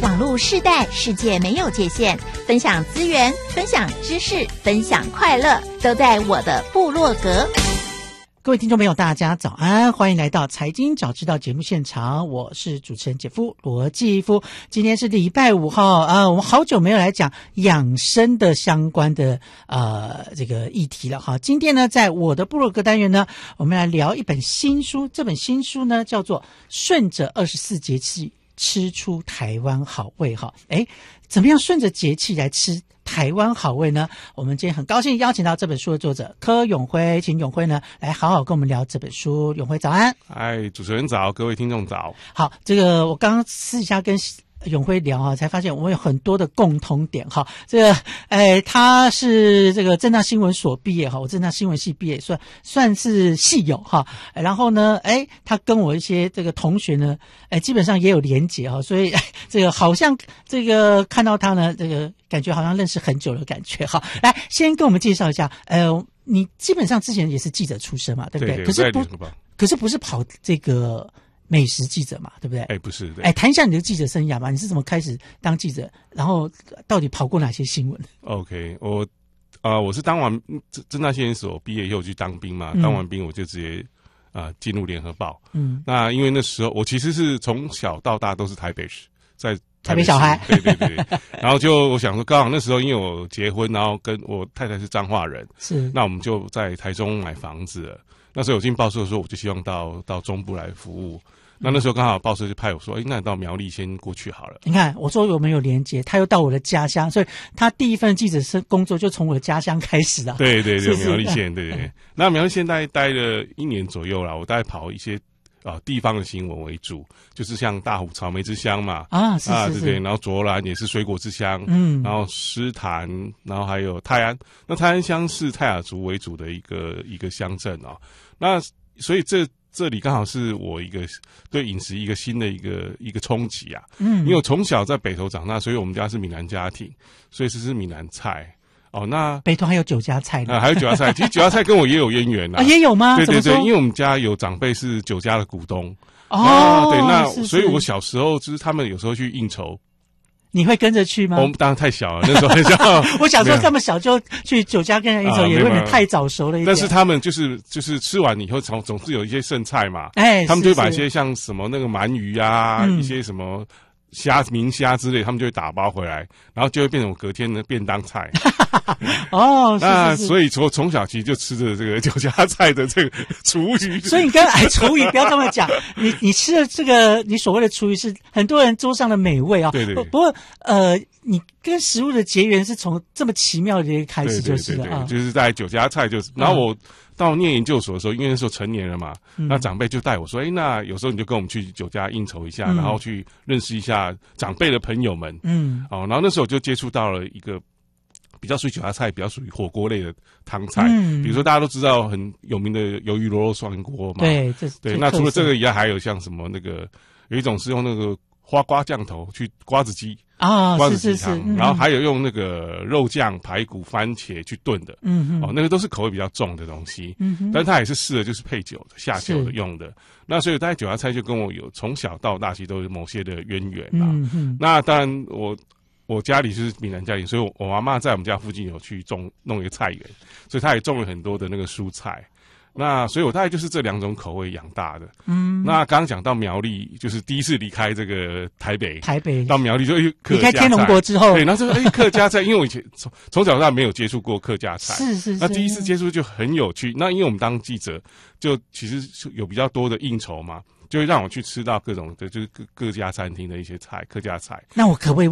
网络世代，世界没有界限，分享资源，分享知识，分享快乐，都在我的部落格。 各位听众朋友大家早安，欢迎来到财经早知道节目现场，我是主持人姐夫罗继夫。今天是礼拜5号我们好久没有来讲养生的相关的这个议题了哈。今天呢，在我的部落格单元呢，我们来聊一本新书，这本新书呢叫做《顺着24节气吃出台湾好味》哈。怎么样顺着节气来吃台湾好味呢？我们今天很高兴邀请到这本书的作者柯永辉，请永辉呢来好好跟我们聊这本书。永辉早安。 嗨，主持人早，各位听众早。 好，这个我刚刚私底下跟永辉聊才发现我们有很多的共同点哈。这个他是这个政大新闻所毕业哈，我政大新闻系毕业，算是系友哈。然后呢他跟我一些这个同学呢基本上也有连结哈，所以这个好像这个看到他呢，这个感觉好像认识很久的感觉哈。来，先跟我们介绍一下你基本上之前也是记者出身嘛，对不对？ 对， 可是不是跑这个美食记者嘛，对不对？ 不是。对， 谈一下你的记者生涯吧，你是怎么开始当记者，然后到底跑过哪些新闻 ？OK， 我是当完政大新闻所毕业以后去当兵嘛，当完兵我就直接进入联合报。那因为那时候我其实是从小到大都是台北市，在台北小孩， 对。然后就我想说，刚好那时候因为我结婚，然后跟我太太是彰化人， 是， 那我们就在台中买房子了。那时候我进报社的时候，我就希望到中部来服务。那时候刚好报社就派我说，那你到苗栗先过去好了。 你看，我说有没有连结？他又到我的家乡，所以他第一份记者工作就从我的家乡开始了。 对，苗栗县，对。那苗栗县待了1年左右啦，我大概跑一些地方的新闻为主，就是像大湖草莓之乡嘛，是，对，然后卓兰也是水果之乡，然后诗坛，然后还有泰安。那泰安乡是泰雅族为主的一个乡镇啊。那所以这里刚好是我一个对饮食一个新的一个冲击啊。因为我从小在北投长大，所以我们家是闽南家庭，所以是闽南菜。那北投还有酒家菜呢？ 还有酒家菜，其实酒家菜跟我也有渊源啊。 也有吗？ 对，因为我们家有长辈是酒家的股东。对，那所以我小时候就是他们有时候去应酬。 你会跟着去吗？ 我们当然太小了，那时候很小。 我小时候这么小就去酒家跟人应酬，也有点太早熟了一点。 但是他们就是吃完以后，总是有一些剩菜嘛。他们就会把一些像什么那个鳗鱼啊，一些什么明虾之类，他们就会打包回来，然后就会变成我隔天的便当菜。那所以从小其实就吃着这个酒家菜的这个厨余。 所以你跟厨余不要这么讲，你吃的这个你所谓的厨余是很多人桌上的美味啊。 对。 不过你跟食物的结缘是从这么奇妙的一个开始就是了啊。 就是在酒家菜就是，然后我到念研究所的时候，因为那时候成年了嘛，那长辈就带我说，那有时候你就跟我们去酒家应酬一下，然后去认识一下长辈的朋友们。然后那时候我就接触到了一个比较属于酒家菜，比较属于火锅类的汤菜。比如说大家都知道很有名的鱿鱼螺肉涮锅嘛。对，那除了这个以外，还有像什么那个有一种是用那个花瓜酱头去瓜子鸡。瓜子鸡汤，然后还有用那个肉酱、排骨、番茄去炖的。那个都是口味比较重的东西。但它也是适合就是配酒的、下酒的用的。那所以大概酒家菜就跟我有从小到大其实都有某些的渊源啦。那当然我家里是闽南家庭，所以我妈妈在我们家附近有去弄一个菜园，所以她也种了很多的那个蔬菜。那所以我大概就是这2种口味养大的。那刚刚讲到苗栗，就是第一次离开这个台北到苗栗就客家菜，离开天龙国之后，对，然后就客家菜，因为我以前从小到大没有接触过客家菜，是，那第一次接触就很有趣。那因为我们当记者，就其实有比较多的应酬嘛，就会让我去吃到各种的就是各家餐厅的一些菜，客家菜。 那我可不可以